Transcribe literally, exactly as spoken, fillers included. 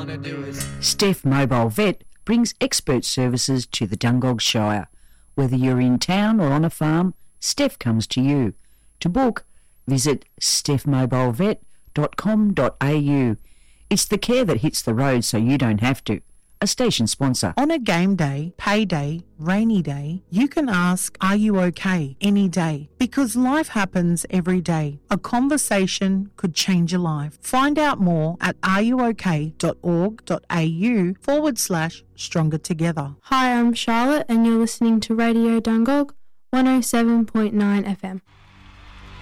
want to do is... Steph Mobile Vet brings expert services to the Dungog Shire. Whether you're in town or on a farm, Steph comes to you. To book, visit steph mobile vet dot com dot a u. It's the care that hits the road so you don't have to. A station sponsor. On a game day, payday, rainy day, you can ask, are you okay, any day? Because life happens every day. A conversation could change your life. Find out more at areyouok.org.au forward slash stronger together. Hi, I'm Charlotte and you're listening to Radio Dungog one oh seven point nine F M.